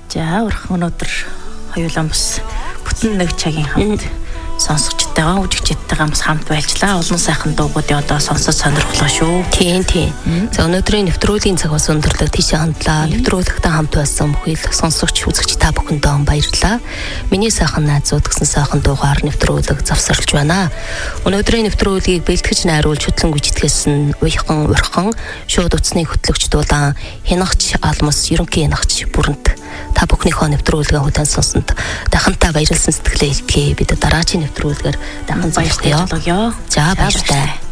За өнөөдөр хоёулаа бас бүтэн нэг цагийн хамт сонсогчтойгоо үжигчдтэйгээ бас хамт байлжлаа. Олон сайхан дуугуудыг одоо сонсож сонирхлоо шүү. Тийм. За өнөөдрийн нэвтрүүлгийн цаг бас өндөрлөг тийшээ хандлаа. Нэвтрүүлэгтэй хамт байсан бүхэл сонсогч үзэгч та бүхэндээ баярлалаа. Миний сайхан найзууд гэсэн сайхан дуугаар нэвтрүүлэг завсарлаж байна. Өнөөдрийн нэвтрүүлгийг бэлтгэж найруулж хөтлөн гүйцэтгэсэн нь уйхан урхан шууд утасны хөтлөгч дулаан хянагч алмас ерөнхий хянагч бүрэнт та бүхнийхөө нэвтрүүлгээ хүлээн сонсонд дахантаа баярлсан сэтгэлээ илтгэе. Бид дараагийн нэвтрүүлгээр дахин баярлалаа. За баярлалаа.